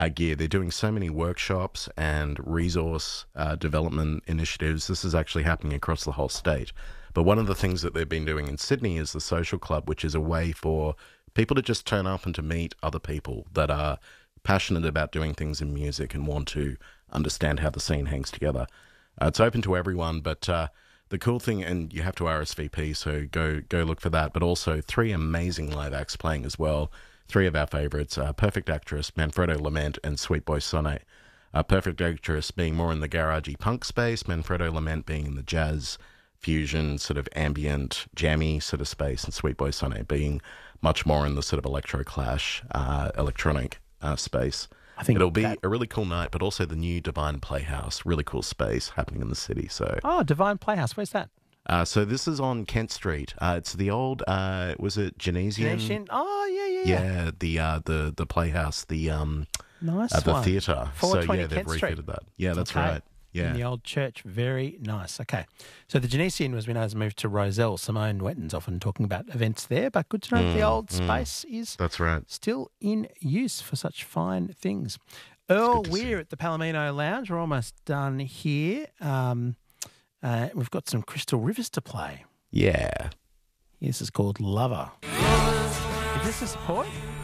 gear. They're doing so many workshops and resource development initiatives. This is actually happening across the whole state. But one of the things that they've been doing in Sydney is the Social Club, which is a way for people to just turn up and to meet other people that are passionate about doing things in music and want to understand how the scene hangs together. It's open to everyone, but the cool thing, and you have to RSVP, so go look for that, but also 3 amazing live acts playing as well. 3 of our favourites, Perfect Actress, Manfredo Lament, and Sweet Boy Sonnet. Perfect Actress being more in the garagey punk space, Manfredo Lament being in the jazz, fusion, sort of ambient, jammy sort of space, and Sweet Boy Sonnet being much more in the sort of electro clash, electronic space. I think it'll be a really cool night, but also the new Divine Playhouse, really cool space happening in the city. So, Divine Playhouse, where's that? So this is on Kent Street. It's the old, was it Genesian? Genesian? Oh, yeah. Yeah, the Playhouse, the nice the one. theatre. 420 they've Kent Street. refitted that. Yeah, that's right. Yeah. In the old church. Very nice. Okay. So the Genesian, as we know, has moved to Roselle. Simone Wetton's often talking about events there, but good to know that the old space is still in use for such fine things. Earl, we're at the Palomino Lounge. We're almost done here. We've got some Crystal Rivers to play. Yeah. This is called Lover. Is this a support?